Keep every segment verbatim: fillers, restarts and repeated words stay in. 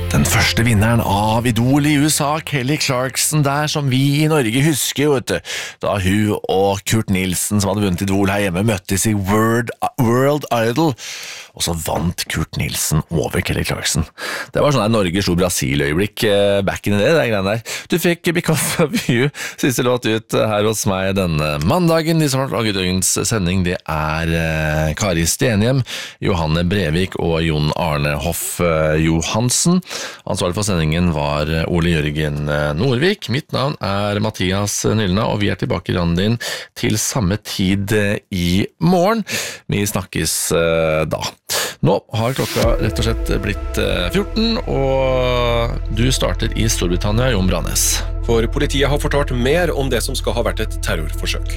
Den første vinneren av Idol i U S A, Kelly Clarkson, der som vi i Norge husker, vet du, da hun og Kurt Nilsen, som hadde vunnet Idol her hjemme, møttes i World, World Idol, og så vant Kurt Nilsen over Kelly Clarkson. Det var sånn der Norge slo Brasil-øyeblikk eh, back in the day, det greiene der. Du fikk Because of You, siste låt ut her hos meg denne mandagen. De som har laget dagens sending, det er eh, Kari Stenhjem, Johanne Brevik og Jon Arne Hoff eh, Johansen. Ansvarlig for sendingen var Ole Jørgen Nordvik. Mitt navn er Mathias Nylna, og vi er tilbake i randet din til samme tid i morgen. Vi snakkes eh, da. Nå har klokka rett og slett blitt fjorten, og du starter i Storbritannia, Jon Branes. For politiet har fortalt mer om det som skal ha vært et terrorforsøk.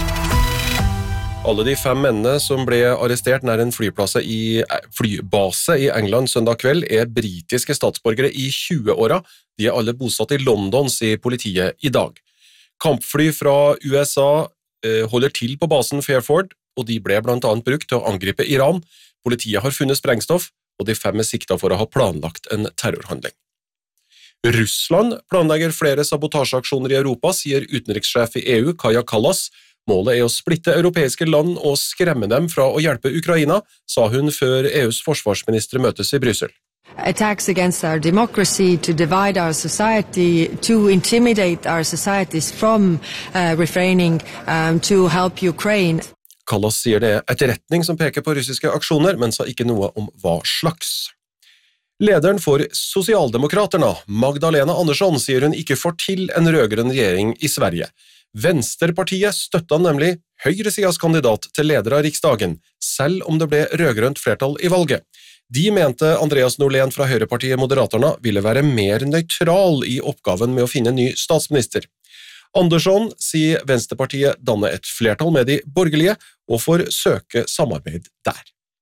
Alle de fem mennene som ble arrestert nær en flyplass i, flybase i England søndag kveld er britiske statsborgere i tjue-åra. De er alle bosatt i London, sier politiet i dag. Kampfly fra U S A eh, holder til på basen Fairford, og de ble blant annet brukt til å angripe Iran. Politiet har funnet sprengstoff, og de fem er siktet for å ha planlagt en terrorhandling. Russland planlegger flere sabotasjeaksjoner i Europa, sier utenrikssjef i E U, Kaja Kallas. Målet er å splitte europeiske land og skremme dem fra å hjelpe Ukraina, sa hun før E U's forsvarsministre møtes i Brussel. Attacks against our democracy, to divide our society, to intimidate our societies from uh, refraining um, to help Ukraine. Kallas sier det er etterretning som peker på russiske aksjoner, men sa ikke noe om hva slags. Lederen for Sosialdemokraterna, Magdalena Andersson, sier hun ikke får til en rødgrønn regjering i Sverige. Venstrepartiet støttet nemlig høyresidas kandidat til leder av Riksdagen, selv om det ble rødgrønt flertall i valget. De mente Andreas Norlén fra høyrepartiet Moderaterna ville være mer nøytral i oppgaven med å finne en ny statsminister. Andersson sier Venstrepartiet danner et flertall med de borgerlige og får søke samarbeid der.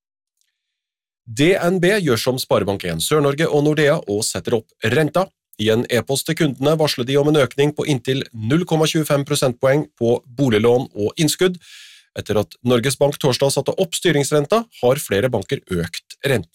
D N B gjør som Sparebank en Sør-Norge og Nordea og setter opp renta. I en e-post til kundene varsler de om en økning på inntil null komma tjuefem prosentpoeng på boliglån og innskudd. Etter at Norges Bank torsdag satte opp styringsrenta, har flere banker økt rentene.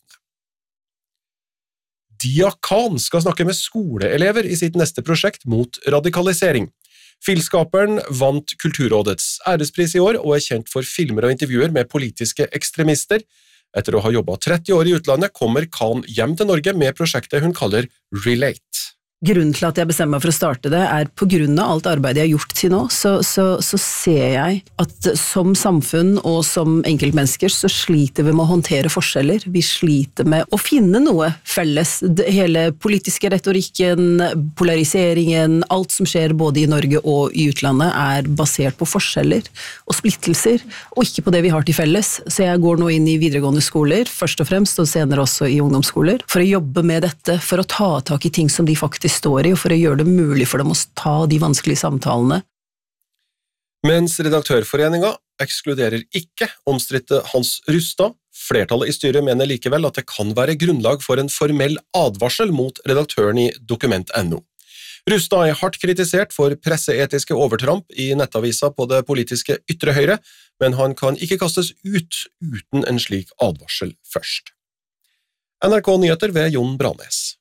Diakan skal snakke med skoleelever i sitt neste prosjekt mot radikalisering. Filskaperen vant Kulturrådets ærespris i år og er kjent for filmer og intervjuer med politiske ekstremister. Etter å ha jobbet tretti år i utlandet kommer Khan hjem til Norge med prosjektet hun kaller Relate. Grunnen til at jeg bestemmer meg for å starte det er på grunn av alt arbeidet jeg har gjort til nå, så, så, så ser jeg at som samfunn og som enkeltmennesker så sliter vi med å håndtere forskjeller. Vi sliter med å finne noe felles. Hele politiske retorikken, polariseringen, alt som skjer både i Norge og i utlandet er basert på forskjeller og splittelser, og ikke på det vi har til felles. Så jeg går nå inn i videregående skoler, først og fremst, og senere også i ungdomsskoler, for å jobbe med dette, for å ta tak i ting som de faktisk står i, og for å gjøre det mulig for dem å ta de vanskelige samtalene. Mens Redaktørforeningen ekskluderer ikke omstridte Hans Rustad, flertallet i styret mener likevel at det kan være grunnlag for en formell advarsel mot redaktøren i Dokument punktum no. Rustad er hardt kritisert for presseetiske overtramp i nettavisa på det politiske ytre høyre, men han kan ikke kastes ut uten en slik advarsel først. N R K Nyheter ved Jon Branes.